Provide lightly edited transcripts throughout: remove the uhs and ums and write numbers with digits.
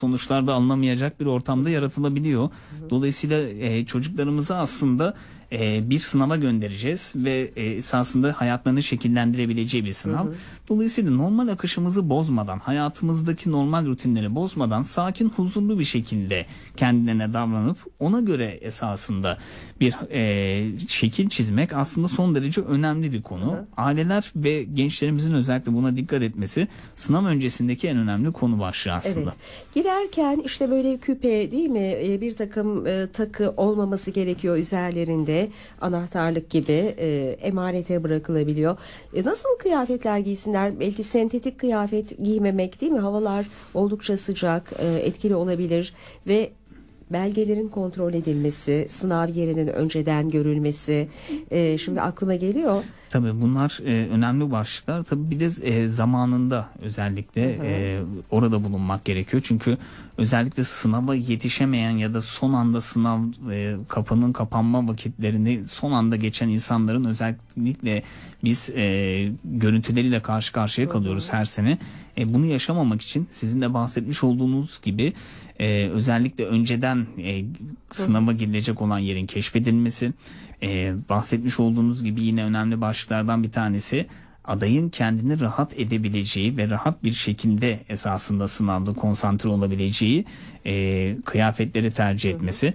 sonuçlar da alınamayacak bir ortamda yaratılabiliyor. Dolayısıyla çocuklarımızı aslında bir sınava göndereceğiz ve esasında hayatlarını şekillendirebileceği bir sınav. Dolayısıyla normal akışımızı bozmadan, hayatımızdaki normal rutinleri bozmadan sakin, huzurlu bir şekilde kendilerine davranıp ona göre esasında bir şekil çizmek aslında son derece önemli bir konu. Aileler ve gençlerimizin özellikle buna dikkat etmesi sınav öncesindeki en önemli konu başlığı aslında. Evet. Girerken işte böyle küpe değil mi, bir takım takı olmaması gerekiyor üzerlerinde, anahtarlık gibi emanete bırakılabiliyor. Nasıl kıyafetler giysinler? Belki sentetik kıyafet giymemek değil mi? Havalar oldukça sıcak, etkili olabilir ve belgelerin kontrol edilmesi, sınav yerinin önceden görülmesi şimdi aklıma geliyor. Tabii bunlar önemli başlıklar. Tabii bir de zamanında özellikle orada bulunmak gerekiyor. Çünkü özellikle sınava yetişemeyen ya da son anda sınav kapının kapanma vakitlerini son anda geçen insanların özellikle biz görüntüleriyle karşı karşıya kalıyoruz her sene. Bunu yaşamamak için sizin de bahsetmiş olduğunuz gibi özellikle önceden sınava girilecek olan yerin keşfedilmesi, bahsetmiş olduğunuz gibi yine önemli başlıklardan bir tanesi adayın kendini rahat edebileceği ve rahat bir şekilde esasında sınavda konsantre olabileceği kıyafetleri tercih etmesi.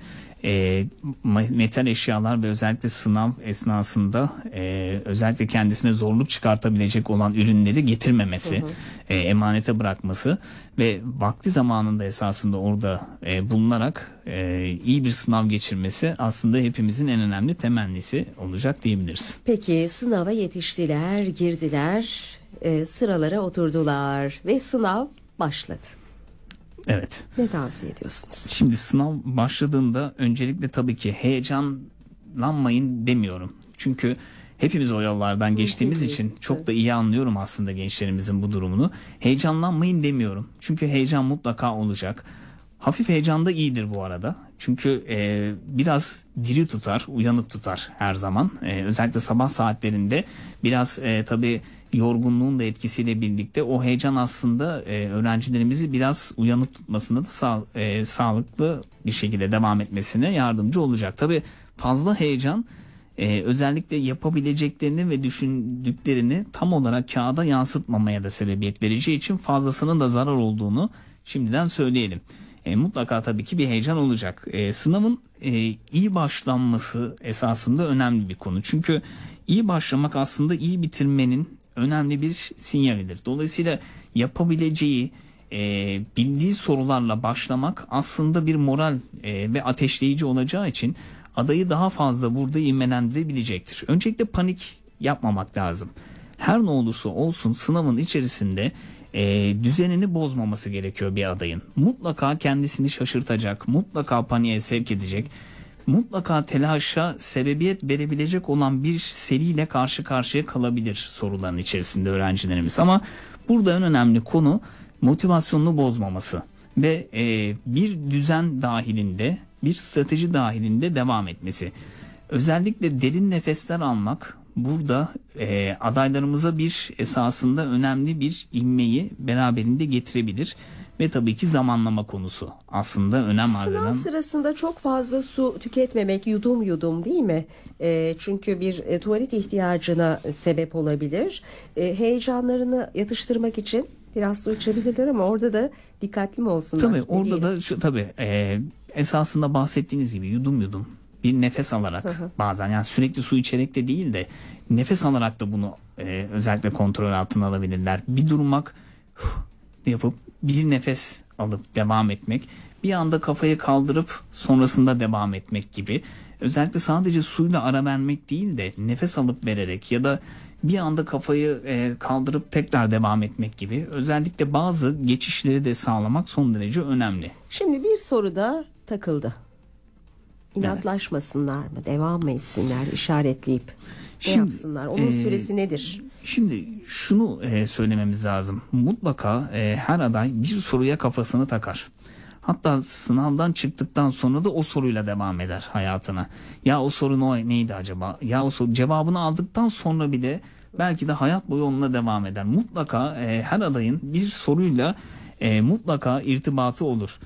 Metal eşyalar ve özellikle sınav esnasında özellikle kendisine zorluk çıkartabilecek olan ürünleri getirmemesi, emanete bırakması ve vakti zamanında esasında orada bulunarak iyi bir sınav geçirmesi aslında hepimizin en önemli temennisi olacak diyebiliriz. Peki sınava yetiştiler, girdiler, sıralara oturdular ve sınav başladı. Evet. Ne tavsiye ediyorsunuz? Şimdi sınav başladığında öncelikle tabii ki heyecanlanmayın demiyorum. Çünkü hepimiz o yollardan geçtiğimiz için çok da iyi anlıyorum aslında gençlerimizin bu durumunu. Heyecanlanmayın demiyorum. Çünkü heyecan mutlaka olacak. Hafif heyecan da iyidir bu arada. Çünkü biraz diri tutar, uyanık tutar her zaman. Özellikle sabah saatlerinde biraz tabii yorgunluğun da etkisiyle birlikte o heyecan aslında öğrencilerimizi biraz uyanık tutmasında da sağlıklı bir şekilde devam etmesine yardımcı olacak. Tabii fazla heyecan özellikle yapabileceklerini ve düşündüklerini tam olarak kağıda yansıtmamaya da sebebiyet vereceği için fazlasının da zarar olduğunu şimdiden söyleyelim. Mutlaka tabii ki bir heyecan olacak. Sınavın iyi başlanması esasında önemli bir konu. Çünkü iyi başlamak aslında iyi bitirmenin önemli bir sinyalidir. Dolayısıyla yapabileceği, bildiği sorularla başlamak aslında bir moral ve ateşleyici olacağı için adayı daha fazla burada ivmelendirebilecektir. Öncelikle panik yapmamak lazım. Her ne olursa olsun sınavın içerisinde düzenini bozmaması gerekiyor bir adayın. Mutlaka kendisini şaşırtacak, mutlaka paniğe sevk edecek, mutlaka telaşa sebebiyet verebilecek olan bir seriyle karşı karşıya kalabilir soruların içerisinde öğrencilerimiz. Ama burada en önemli konu motivasyonunu bozmaması ve bir düzen dahilinde, bir strateji dahilinde devam etmesi. Özellikle derin nefesler almak burada adaylarımıza bir esasında önemli bir ivmeyi beraberinde getirebilir. Ve tabii ki zamanlama konusu aslında önem arz eden. Sınav sırasında çok fazla su tüketmemek, yudum yudum değil mi? Çünkü bir tuvalet ihtiyacına sebep olabilir. Heyecanlarını yatıştırmak için biraz su içebilirler ama orada da dikkatli mi olsunlar? Tabii orada da esasında bahsettiğiniz gibi yudum yudum bir nefes alarak bazen yani sürekli su içerek de değil de nefes alarak da bunu özellikle kontrol altına alabilirler. Bir durmak yapıp bir nefes alıp devam etmek, bir anda kafayı kaldırıp sonrasında devam etmek gibi. Özellikle sadece suyla ara vermek değil de nefes alıp vererek ya da bir anda kafayı kaldırıp tekrar devam etmek gibi özellikle bazı geçişleri de sağlamak son derece önemli. Şimdi bir soru da takıldı. İnatlaşmasınlar mı? Devam mı etsinler? İşaretleyip ne yapsınlar? Onun süresi nedir? Şimdi şunu söylememiz lazım. Mutlaka her aday bir soruya kafasını takar. Hatta sınavdan çıktıktan sonra da o soruyla devam eder hayatına. Ya o soru neydi acaba? Ya o soru cevabını aldıktan sonra bile belki de hayat boyu onunla devam eder. Mutlaka her adayın bir soruyla mutlaka irtibatı olur.